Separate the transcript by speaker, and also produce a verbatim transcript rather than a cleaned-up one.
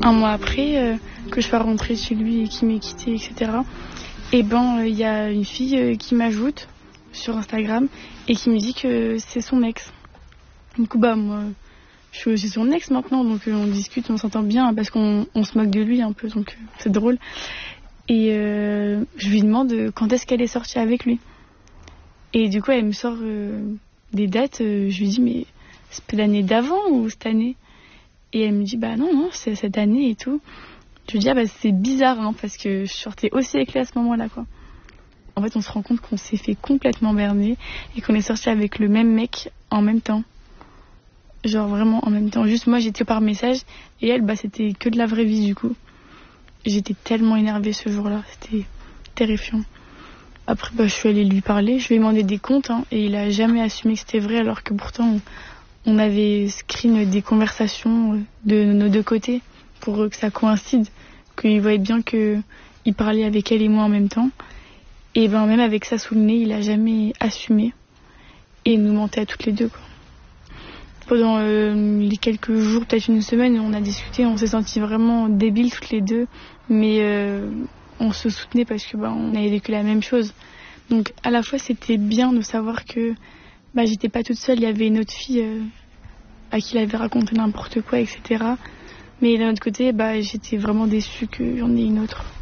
Speaker 1: un mois après euh, que je sois rentrée chez lui et qu'il m'ait quittée, et cetera. Et ben, il euh, y a une fille euh, qui m'ajoute sur Instagram et qui me dit que c'est son ex. Du coup, bah, moi, je suis aussi son ex maintenant, donc euh, on discute, on s'entend bien parce qu'on on se moque de lui un peu, donc euh, c'est drôle. Et euh, je lui demande quand est-ce qu'elle est sortie avec lui. Et du coup, elle me sort euh, des dates. Euh, je lui dis, mais c'est l'année d'avant ou cette année? Et elle me dit, bah non, non, c'est cette année et tout. Je lui dis, ah bah c'est bizarre, hein, parce que je sortais aussi avec lui à ce moment-là, quoi. En fait, on se rend compte qu'on s'est fait complètement berner et qu'on est sorti avec le même mec en même temps. Genre vraiment en même temps. Juste moi, j'étais par message et elle, bah c'était que de la vraie vie, du coup. J'étais tellement énervée ce jour-là, c'était terrifiant. Après, bah, je suis allée lui parler, je lui ai demandé des comptes, hein, et il a jamais assumé que c'était vrai, alors que pourtant, on, on avait screen des conversations de nos deux côtés pour que ça coïncide, qu'il voyait bien qu'il parlait avec elle et moi en même temps. Et ben, même avec ça sous le nez, il a jamais assumé et nous mentait à toutes les deux, quoi. Pendant euh, les quelques jours, peut-être une semaine, on a discuté, on s'est sentis vraiment débiles toutes les deux, mais euh, on se soutenait parce que bah, on avait vécu la même chose. Donc à la fois c'était bien de savoir que bah, j'étais pas toute seule, il y avait une autre fille euh, à qui il avait raconté n'importe quoi, et cetera. Mais d'un autre côté, bah, j'étais vraiment déçue qu'il y en ait une autre.